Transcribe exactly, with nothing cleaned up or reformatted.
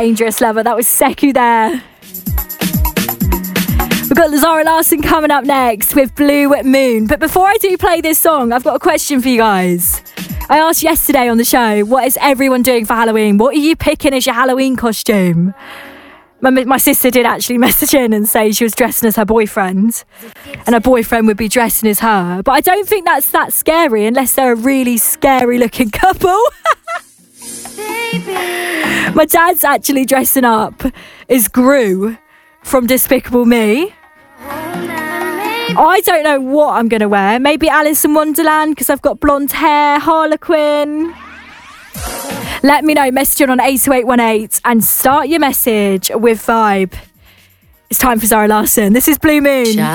Dangerous Lover. That was Sekou there. We've got Zara Larsson coming up next with Blue Moon. But before I do play this song, I've got a question for you guys. I asked yesterday on the show, what is everyone doing for Halloween? What are you picking as your Halloween costume? My, my sister did actually message in and say she was dressing as her boyfriend, and her boyfriend would be dressing as her. But I don't think that's that scary unless they're a really scary looking couple. My dad's actually dressing up as Gru from Despicable Me. I don't know what I'm going to wear. Maybe Alice in Wonderland because I've got blonde hair, Harlequin. Let me know, message on eight two eight one eight and start your message with Vibe. It's time for Zara Larsson. This is Blue Moon.